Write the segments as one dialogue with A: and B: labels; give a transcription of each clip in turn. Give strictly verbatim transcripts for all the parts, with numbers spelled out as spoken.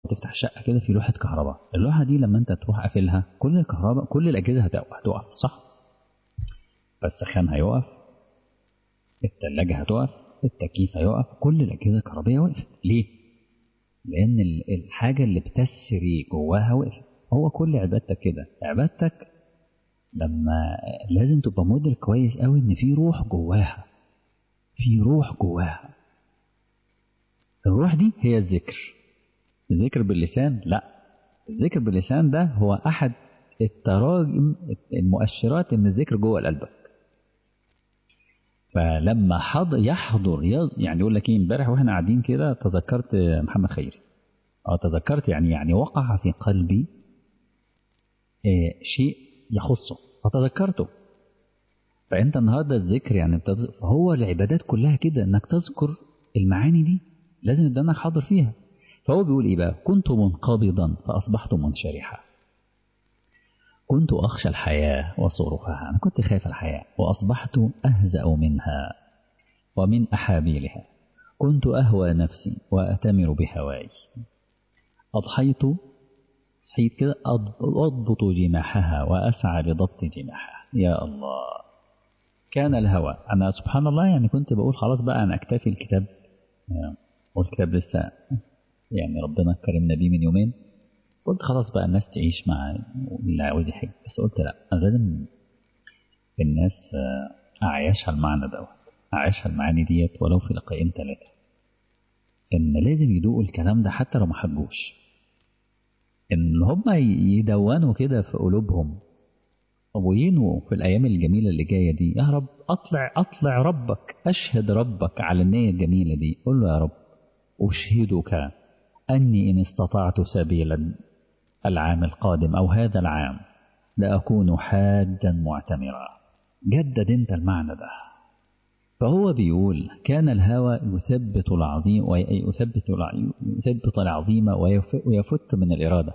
A: تفتح الشقة كده في لوحة كهرباء، اللوحة دي لما انت تروح قافلها كل الكهرباء كل الأجهزة هتقف، صح؟ فالسخان هيقف، الثلاجة هتقف، التكييف هيقف، كل الأجهزة الكهربائية وقفت. ليه؟ لأن الحاجة اللي بتسري جواها وقفت. هو كل عبادتك كده، عبادتك لما لازم تبقى مدرك كويس قوي ان في روح جواها، في روح جواها. الروح دي هي الذكر. الذكر باللسان لا، الذكر باللسان ده هو احد التراجم المؤشرات ان الذكر جوه قلبك. فلما حضر يحضر يعني يقول لك ايه، امبارح واحنا قاعدين كده تذكرت محمد خيري، اه تذكرت يعني يعني وقع في قلبي اه شيء يخصه فتذكرته. فانت النهارده الذكر يعني بتذ... فهو العبادات كلها كده انك تذكر المعاني دي، لازم يبقى انك حاضر فيها. فهو بيقول ايه بقى؟ كنت منقبضا فاصبحت منشرحا، كنت اخشى الحياه وصرفها، انا كنت خايف الحياه واصبحت اهزأ منها ومن احابيلها، كنت اهوى نفسي واتمر بهواي، اضحيت صحيت كده اضبط جماحها واسعى لضبط جماحها. يا الله، كان الهوى. أنا سبحان الله يعني كنت بقول خلاص بقى أنا أكتفي الكتاب، والكتاب لسه يعني ربنا كرمنا بيه من يومين، قلت خلاص بقى الناس تعيش مع لا ودي حاجة، بس قلت لا أنا لازم الناس أعيشها المعنى دوت، أعيشها المعاني ديت ولو في لقاءين ثلاثة، إن لازم يدوقوا الكلام ده حتى لو ما حبوش، إن هم يدونوا كده في قلوبهم وينووا في الأيام الجميلة اللي جاية دي. يا رب أطلع أطلع ربك، أشهد ربك على النية الجميلة دي، قل له يا رب أشهدك أني إن استطعت سبيلا العام القادم أو هذا العام لأكون حاجا معتمرا. جدد أنت المعنى ده. فهو بيقول كان الهوى يثبت العظيم ويثبت يثبت العظيم ويفت من الإرادة.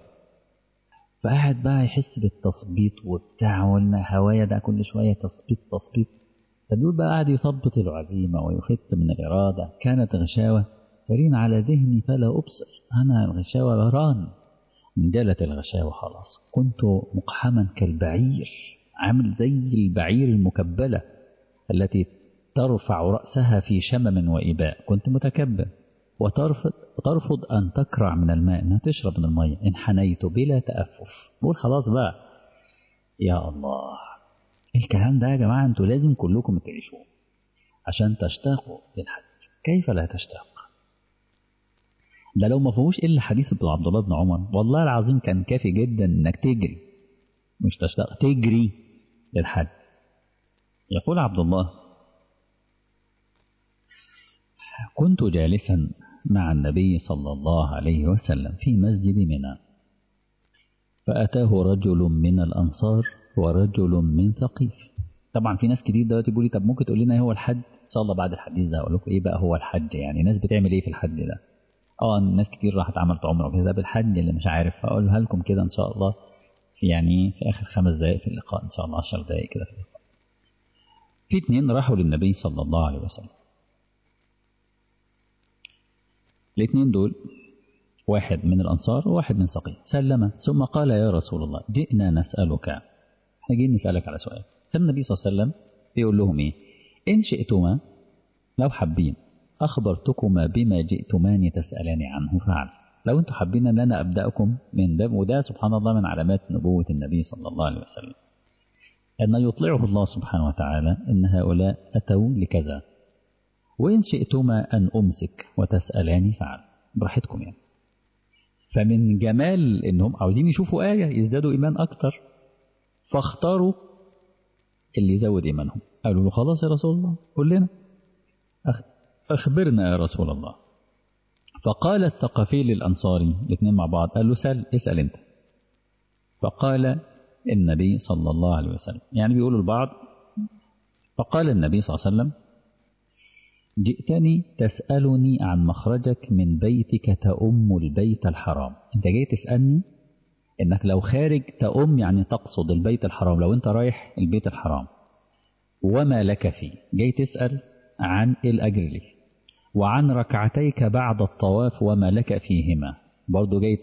A: فقاعد بقى يحس بالتثبيط وبتاع، وقلنا هوايا ده كل شوية تثبيط تثبيط. فبيقول بقى قاعد يثبط العزيمة ويفت من الإرادة. كانت غشاوة فرين على ذهني فلا أبصر، أنا الغشاوة غران، انجلت الغشاوة خلاص. كنت مقحما كالبعير، عامل زي البعير المكبلة التي ترفع رأسها في شمم وإباء. كنت متكبر وترفض, وترفض أن تكرع من الماء، أنها تشرب من المية. انحنيت بلا تأفف، بقول خلاص بقى. يا الله، الكلام ده يا جماعة أنتوا لازم كلكم تعيشوه عشان تشتاقوا للحج. كيف لا تشتاق؟ ده لو ما فيهوش إلا حديث ابن عبد الله بن عمر والله العظيم كان كافي جدا إنك تجري، مش تشتاق، تجري للحج. يقول عبد الله: كنت جالسا مع النبي صلى الله عليه وسلم في مسجد منى، فأتاه رجل من الأنصار ورجل من ثقيف. طبعا في ناس كتير دلوقتي بيقولوا طب ممكن تقول لنا ايه هو الحج؟ ان شاء الله بعد الحديث ده اقول لكم ايه بقى هو الحج، يعني ناس بتعمل ايه في الحج ده. اه ناس كتير راحت عملت عمره وكده، بالحج اللي مش عارف هقولها لكم كده ان شاء الله في يعني في اخر خمس دقائق في اللقاء ان شاء الله، عشر دقائق كده في اللقاء. في اتنين راحوا للنبي صلى الله عليه وسلم. الاثنين دول واحد من الأنصار وواحد من ثقيف. سلم ثم قال: يا رسول الله جئنا نسألك، احنا جايين نسألك على سؤال. فالنبي صلى الله عليه وسلم بيقول لهم ايه؟ إن شئتما لو حابين أخبرتكما بما جئتماني تسألاني عنه فعل. لو انتم حابين ان انا أبدأكم من باب، وده سبحان الله من علامات نبوة النبي صلى الله عليه وسلم أن يطلعه الله سبحانه وتعالى إن هؤلاء أتوا لكذا، وإن شئتما أن أمسك وتسألاني فعل، براحتكم يعني. فمن جمال إنهم عاوزين يشوفوا آية يزدادوا إيمان أكتر، فاختاروا اللي يزود إيمانهم. قالوا له: خلاص يا رسول الله قل لنا، أخبرنا يا رسول الله. فقال الثقفي للأنصاري، الاثنين مع بعض، قال له: سأل اسأل أنت. فقال النبي صلى الله عليه وسلم، يعني بيقولوا البعض، فقال النبي صلى الله عليه وسلم: جئتني تسألني عن مخرجك من بيتك تأم البيت الحرام. انت جاي تسألني انك لو خارج تأم، يعني تقصد البيت الحرام، لو انت رايح البيت الحرام، وما لك فيه، جاي تسأل عن الأجر ليه، وعن ركعتيك بعد الطواف وما لك فيهما، برضو جاي